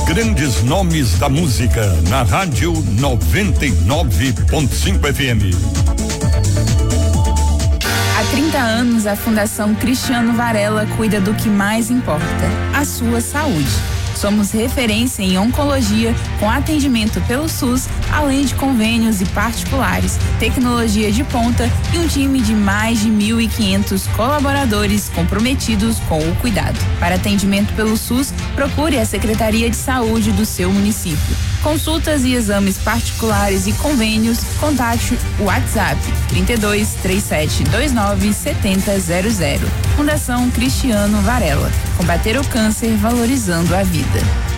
grandes nomes da música na Rádio 99.5 FM. Há 30 anos, a Fundação Cristiano Varela cuida do que mais importa, a sua saúde. Somos referência em oncologia, com atendimento pelo SUS, além de convênios e particulares, tecnologia de ponta e um time de mais de 1.500 colaboradores comprometidos com o cuidado. Para atendimento pelo SUS, procure a Secretaria de Saúde do seu município. Consultas e exames particulares e convênios, contate o WhatsApp 32 3729 7000. Fundação Cristiano Varela. Combater o câncer valorizando a vida.